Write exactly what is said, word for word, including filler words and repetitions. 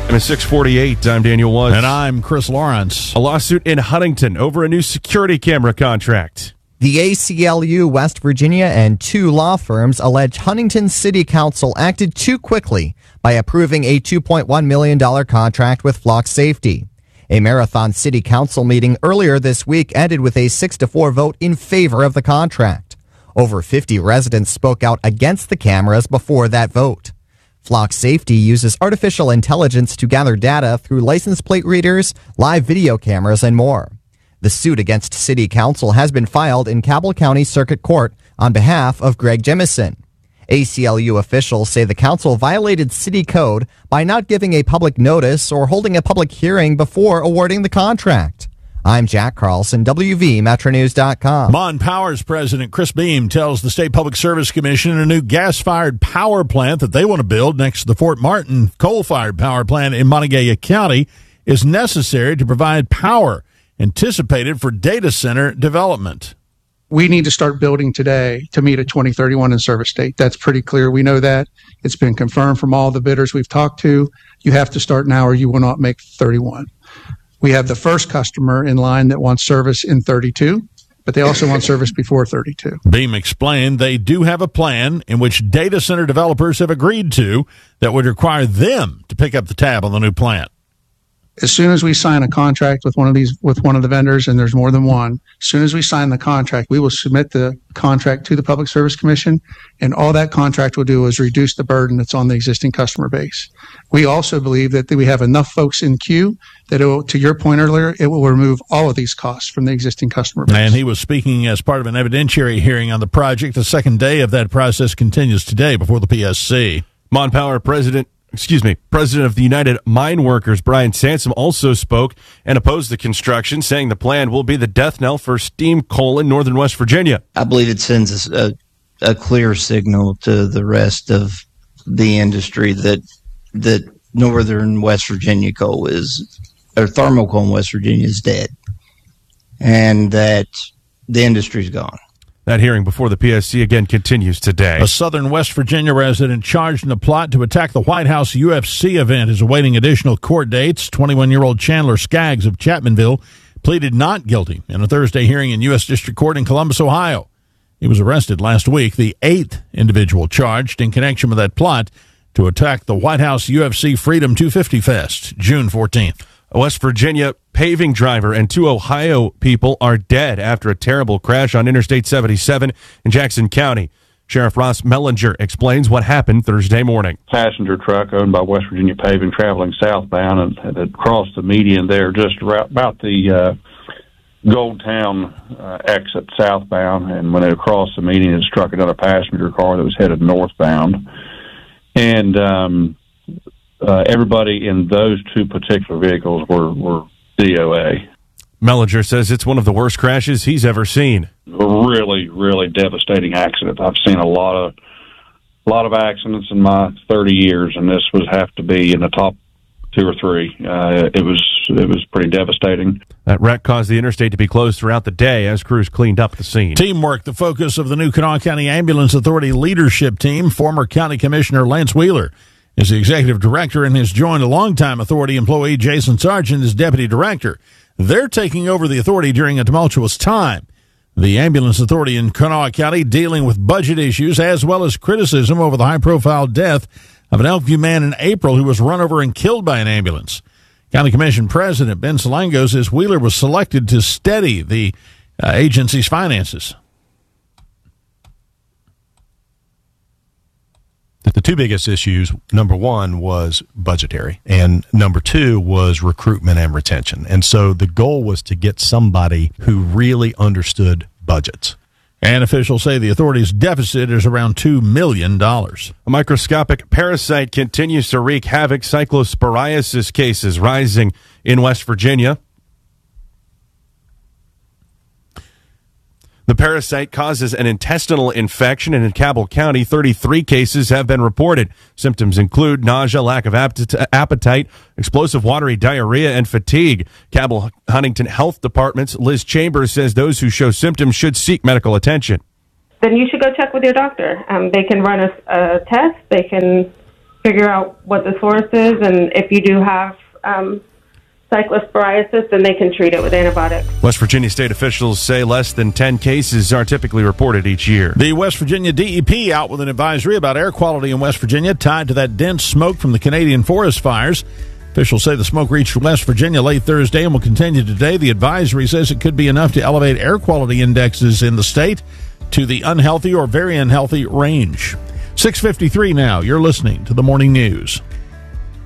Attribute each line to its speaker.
Speaker 1: And at six forty-eight, I'm Daniel Woods.
Speaker 2: And I'm Chris Lawrence.
Speaker 1: A lawsuit in Huntington over a new security camera contract.
Speaker 3: The A C L U West Virginia and two law firms allege Huntington City Council acted too quickly by approving a two point one million dollars contract with Flock Safety. A Marathon City Council meeting earlier this week ended with a six to four vote in favor of the contract. Over fifty residents spoke out against the cameras before that vote. Flock Safety uses artificial intelligence to gather data through license plate readers, live video cameras, and more. The suit against City Council has been filed in Cabell County Circuit Court on behalf of Greg Jemison. A C L U officials say the council violated city code by not giving a public notice or holding a public hearing before awarding the contract. I'm Jack Carlson, W V Metro News dot com.
Speaker 2: Mon Power's president Chris Beam tells the State Public Service Commission a new gas-fired power plant that they want to build next to the Fort Martin coal-fired power plant in Montague County is necessary to provide power anticipated for data center development.
Speaker 4: We need to start building today to meet a twenty thirty-one in-service date. That's pretty clear. We know that. It's been confirmed from all the bidders we've talked to. You have to start now or you will not make thirty-one. We have the first customer in line that wants service in thirty-two, but they also want service before thirty-two.
Speaker 2: Beam explained they do have a plan in which data center developers have agreed to that would require them to pick up the tab on the new plant.
Speaker 4: As soon as we sign a contract with one of these, with one of the vendors, and there's more than one, as soon as we sign the contract, we will submit the contract to the Public Service Commission, and all that contract will do is reduce the burden that's on the existing customer base. We also believe that we have enough folks in queue that, it will, to your point earlier, it will remove all of these costs from the existing customer base.
Speaker 2: And he was speaking as part of an evidentiary hearing on the project. The second day of that process continues today before the P S C.
Speaker 1: Mon Power President Excuse me, President of the United Mine Workers, Brian Sansom, also spoke and opposed the construction, saying the plan will be the death knell for steam coal in northern West Virginia.
Speaker 5: I believe it sends a, a clear signal to the rest of the industry that that northern West Virginia coal is, or thermal coal in West Virginia is dead, and that the industry's gone.
Speaker 1: That hearing before the P S C again continues today.
Speaker 2: A southern West Virginia resident charged in a plot to attack the White House U F C event is awaiting additional court dates. twenty-one-year-old Chandler Skaggs of Chapmanville pleaded not guilty in a Thursday hearing in U S District Court in Columbus, Ohio. He was arrested last week, the eighth individual charged in connection with that plot to attack the White House U F C Freedom two fifty Fest, June fourteenth.
Speaker 1: A West Virginia paving driver and two Ohio people are dead after a terrible crash on Interstate seventy-seven in Jackson County. Sheriff Ross Mellinger explains what happened Thursday morning.
Speaker 6: Passenger truck owned by West Virginia Paving traveling southbound and had crossed the median there just about the uh, Goldtown uh, exit southbound, and when it crossed the median, it struck another passenger car that was headed northbound. And um Uh, everybody in those two particular vehicles were, were D O A.
Speaker 1: Mellinger says it's one of the worst crashes he's ever seen.
Speaker 6: A really, really devastating accident. I've seen a lot of a lot of accidents in my thirty years, and this would have to be in the top two or three. Uh, it was it was pretty devastating.
Speaker 1: That wreck caused the interstate to be closed throughout the day as crews cleaned up the scene.
Speaker 2: Teamwork, the focus of the new Kanawha County Ambulance Authority leadership team. Former County Commissioner Lance Wheeler is the executive director and has joined a longtime authority employee, Jason Sargent, as deputy director. They're taking over the authority during a tumultuous time. The ambulance authority in Kanawha County dealing with budget issues as well as criticism over the high-profile death of an Elkview man in April who was run over and killed by an ambulance. County Commission President Ben Salango says Wheeler was selected to steady the uh, agency's finances.
Speaker 7: The two biggest issues, number one was budgetary, and number two was recruitment and retention. And so the goal was to get somebody who really understood budgets.
Speaker 2: And officials say the authority's deficit is around two million dollars.
Speaker 1: A microscopic parasite continues to wreak havoc. Cyclosporiasis cases rising in West Virginia. The parasite causes an intestinal infection, and in Cabell County, thirty-three cases have been reported. Symptoms include nausea, lack of appetite, explosive watery diarrhea, and fatigue. Cabell Huntington Health Department's Liz Chambers says those who show symptoms should seek medical attention.
Speaker 8: Then you should go check with your doctor. Um, they can run a, a test. They can figure out what the source is, and if you do have um, cyclosporiasis, then they can treat it with antibiotics.
Speaker 1: West Virginia state officials say less than ten cases are typically reported each year.
Speaker 2: The West Virginia D E P out with an advisory about air quality in West Virginia tied to that dense smoke from the Canadian forest fires. Officials say the smoke reached West Virginia late Thursday and will continue today. The advisory says it could be enough to elevate air quality indexes in the state to the unhealthy or very unhealthy range. six fifty-three now. You're listening to the Morning News.